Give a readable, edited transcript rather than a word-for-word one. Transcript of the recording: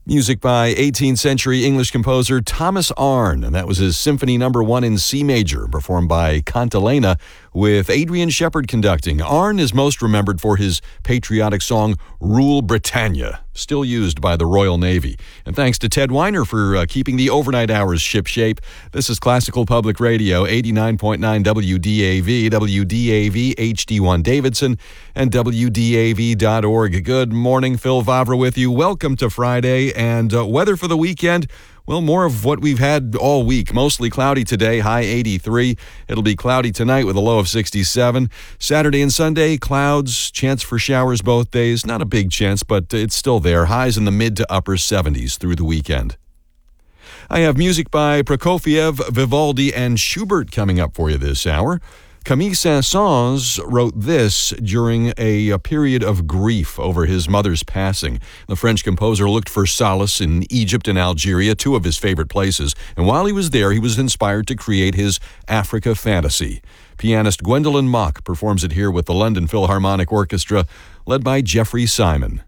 Music by 18th century English composer Thomas Arne, and that was his Symphony No. 1 in C major, performed by Cantilena, with Adrian Shepard conducting. Arne is most remembered for his patriotic song, Rule Britannia, still used by the Royal Navy. And thanks to Ted Weiner for keeping the overnight hours shipshape. This is Classical Public Radio, 89.9 WDAV, WDAV HD1 Davidson, and WDAV.org. Good morning, Phil Vavra with you. Welcome to Friday, and weather for the weekend. Well, more of what we've had all week. Mostly cloudy today, high 83. It'll be cloudy tonight with a low of 67. Saturday and Sunday, clouds, chance for showers both days. Not a big chance, but it's still there. Highs in the mid to upper 70s through the weekend. I have music by Prokofiev, Vivaldi, and Schubert coming up for you this hour. Camille Saint-Saëns wrote this during a period of grief over his mother's passing. The French composer looked for solace in Egypt and Algeria, two of his favorite places, and while he was there, he was inspired to create his Africa fantasy. Pianist Gwendolyn Mock performs it here with the London Philharmonic Orchestra, led by Jeffrey Simon.